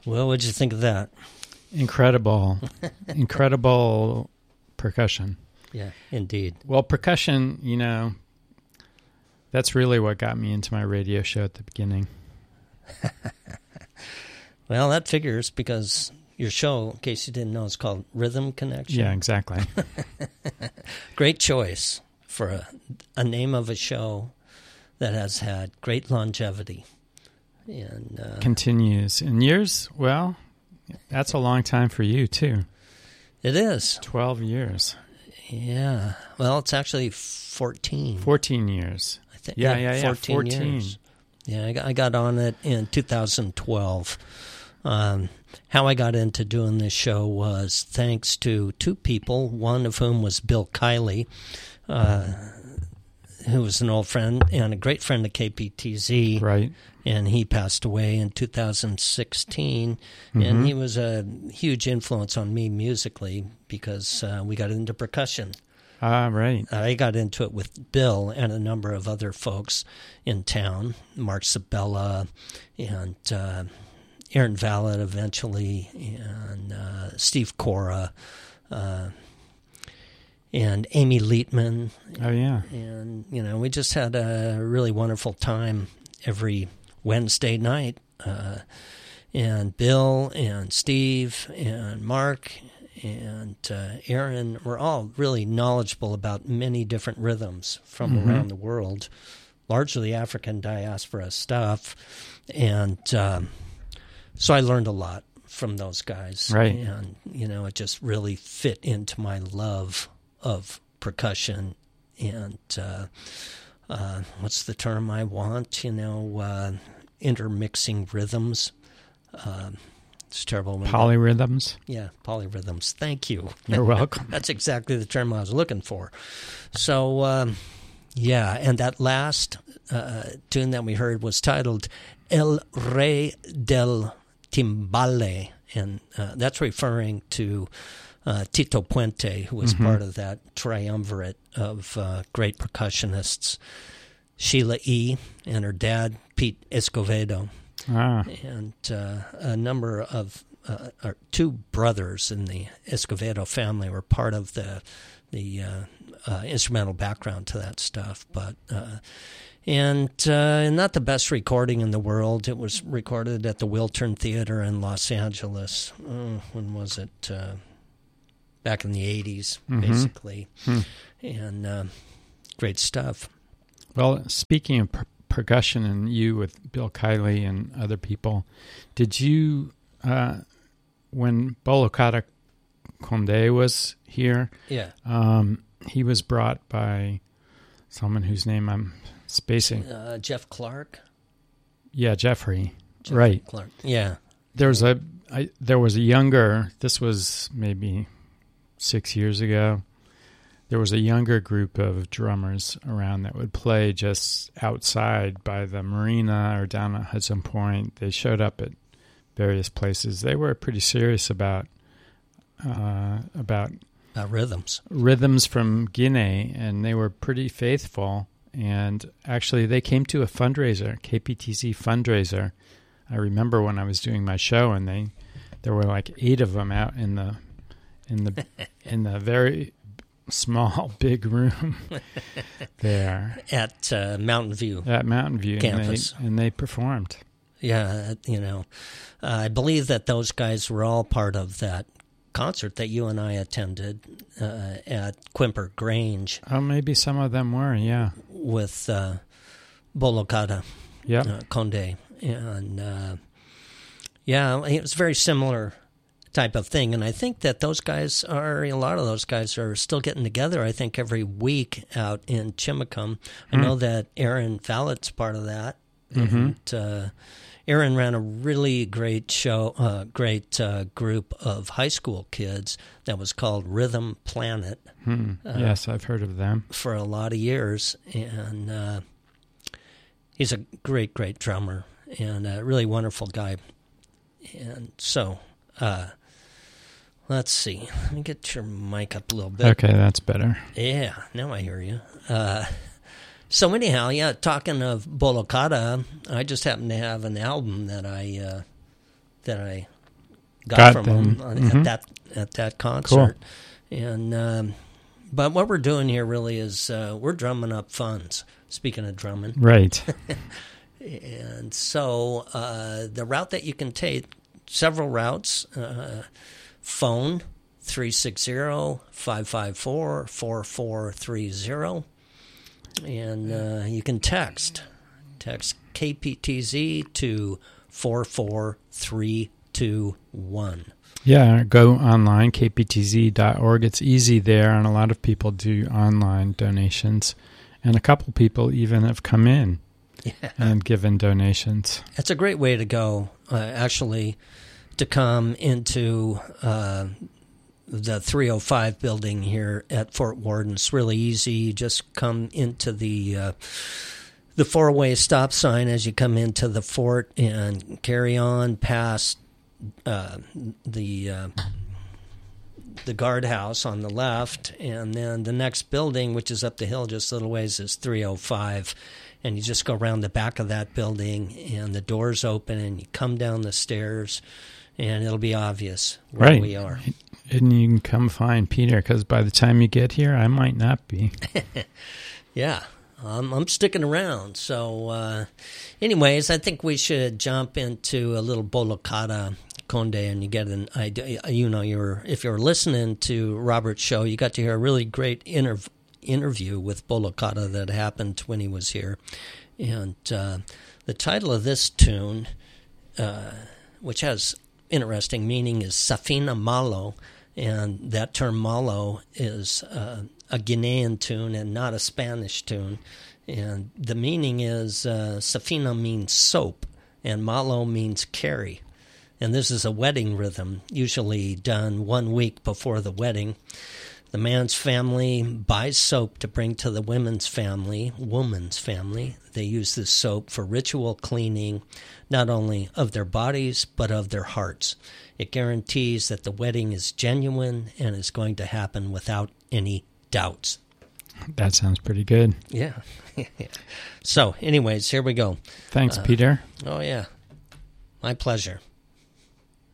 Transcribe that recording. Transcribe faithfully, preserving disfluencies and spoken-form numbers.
Well, what'd you think of that? Incredible, incredible percussion. Yeah, indeed. Well, percussion, you know, that's really what got me into my radio show at the beginning. Well, that figures because your show, in case you didn't know, is called Rhythm Connection. Yeah, exactly. Great choice for a, a name of a show that has had great longevity. And uh, continues. And yours, well, that's a long time for you, too. It is. twelve years. Yeah. Well, it's actually fourteen. fourteen years. I think. Yeah, yeah, yeah. fourteen, fourteen. Years. Yeah, I got, I got on it in two thousand twelve. Um, how I got into doing this show was thanks to two people, one of whom was Bill Kiley, uh, who was an old friend and a great friend of K P T Z. Right. And he passed away in two thousand sixteen. Mm-hmm. And he was a huge influence on me musically because uh, we got into percussion. Ah, right. I got into it with Bill and a number of other folks in town, Mark Sabella and uh, Aaron Vallet eventually, and uh, Steve Cora, uh, and Amy Leitman. Oh, yeah. And, you know, we just had a really wonderful time every Wednesday night. Uh, and Bill and Steve and Mark and uh, Aaron were all really knowledgeable about many different rhythms from mm-hmm. around the world, largely African diaspora stuff. And um, so I learned a lot from those guys. Right. And, you know, it just really fit into my love of percussion and uh, uh, what's the term I want, you know, uh, intermixing rhythms. Uh, it's terrible. When polyrhythms? They, yeah, polyrhythms. Thank you. You're welcome. That's exactly the term I was looking for. So, um, yeah, and that last uh, tune that we heard was titled El Rey del Timbale, and uh, that's referring to uh, Tito Puente, who was mm-hmm. part of that triumvirate of uh, great percussionists, Sheila E. and her dad, Pete Escovedo, ah. and uh, a number of, uh, or two brothers in the Escovedo family were part of the the uh, uh, instrumental background to that stuff, but... Uh, And uh, not the best recording in the world. It was recorded at the Wiltern Theater in Los Angeles. Oh, when was it? Uh, back in the eighties, mm-hmm. basically. Hmm. And uh, great stuff. Well, speaking of per- percussion and you with Bill Kiley and other people, did you, uh, when Bolokada Condé was here, yeah, um, he was brought by someone whose name I'm... spacing. Uh, Jeff Clark? Yeah, Jeffrey. Jeff right. Clark. Yeah. There was a I, there was a younger, this was maybe six years ago, there was a younger group of drummers around that would play just outside by the marina or down at Hudson Point. They showed up at various places. They were pretty serious about uh, about Uh, rhythms. rhythms from Guinea, and they were pretty faithful. And actually, they came to a fundraiser, K P T Z fundraiser. I remember when I was doing my show, and they there were like eight of them out in the in the in the very small big room there At uh, Mountain View at Mountain View campus, and they, and they performed. Yeah, you know, uh, I believe that those guys were all part of that concert that you and I attended uh, at Quimper Grange. Oh, maybe some of them were, yeah. With uh, Bolokada Yep. uh, Condé. And, uh, yeah, it was a very similar type of thing. And I think that those guys are, a lot of those guys are still getting together, I think, every week out in Chimicum. I Mm. know that Aaron Vallet's part of that. Mm-hmm. And uh, Aaron ran a really great show, uh, great uh, group of high school kids that was called Rhythm Planet. Hmm. Uh, yes, I've heard of them. For a lot of years. And uh, he's a great, great drummer and a really wonderful guy. And so, uh, let's see. Let me get your mic up a little bit. Okay, that's better. Yeah, now I hear you. Uh, so anyhow, yeah, talking of Bolokada, I just happen to have an album that I uh, that I got, got from them, them mm-hmm. at that at that concert. Cool. And um, but what we're doing here really is uh, we're drumming up funds. Speaking of drumming, right? And so uh, the route that you can take, several routes. Uh, phone three six zero, five five four, four four three zero, and uh, you can text text K P T Z to four four three two one. Yeah, go online, k p t z dot org. It's easy there, and a lot of people do online donations, and a couple people even have come in yeah. and given donations. It's a great way to go, uh, actually, to come into uh, the three oh five building here at Fort Worden. It's really easy. You just come into the uh, the four-way stop sign as you come into the fort and carry on past uh, the uh, the guardhouse on the left, and then the next building, which is up the hill just a little ways, is three oh five. And you just go around the back of that building, and the doors open, and you come down the stairs, and it'll be obvious where right. we are. And you can come find Peter, because by the time you get here, I might not be. Yeah, um, I'm sticking around. So uh, anyways, I think we should jump into a little Bolokada Conde, and you get an idea. You know, you're if you're listening to Robert's show, you got to hear a really great interview. interview with Bolokada that happened when he was here. And uh, the title of this tune, uh, which has interesting meaning, is Safina Malo. And that term Malo is uh, a Guinean tune and not a Spanish tune. And the meaning is uh, Safina means soap and Malo means carry. And this is a wedding rhythm, usually done one week before the wedding. The man's family buys soap to bring to the women's family, woman's family. They use this soap for ritual cleaning, not only of their bodies, but of their hearts. It guarantees that the wedding is genuine and is going to happen without any doubts. That sounds pretty good. Yeah. So, anyways, here we go. Thanks, uh, Peter. Oh, yeah. My pleasure.